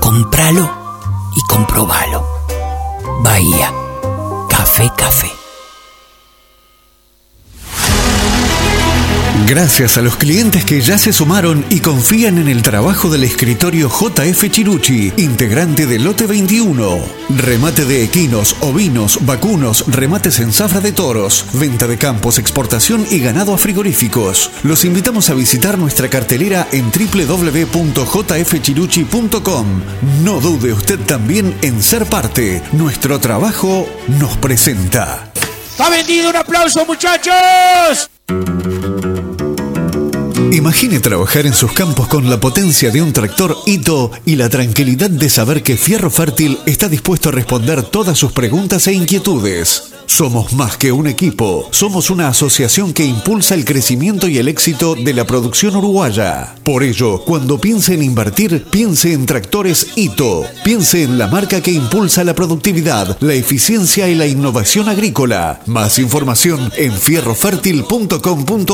Compralo y comprobalo. Bahía. Café. Gracias a los clientes que ya se sumaron y confían en el trabajo del escritorio JF Chirucci, integrante del lote 21. Remate de equinos, ovinos, vacunos, remates en zafra de toros, venta de campos, exportación y ganado a frigoríficos. Los invitamos a visitar nuestra cartelera en www.jfchirucci.com. No dude usted también en ser parte. Nuestro trabajo nos presenta. ¡Está vendido! ¡Un aplauso, muchachos! Imagine trabajar en sus campos con la potencia de un tractor Hito y la tranquilidad de saber que Fierro Fértil está dispuesto a responder todas sus preguntas e inquietudes. Somos más que un equipo, somos una asociación que impulsa el crecimiento y el éxito de la producción uruguaya. Por ello, cuando piense en invertir, piense en Tractores Hito. Piense en la marca que impulsa la productividad, la eficiencia y la innovación agrícola. Más información en fierrofertil.com.ar.